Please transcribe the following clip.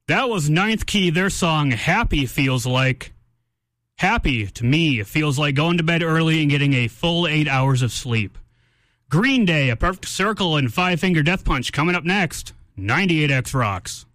That was Ninth Key. Their song Happy feels like. Happy, to me, feels like going to bed early and getting a full 8 hours of sleep. Green Day, A Perfect Circle, and Five Finger Death Punch coming up next. 98X Rocks.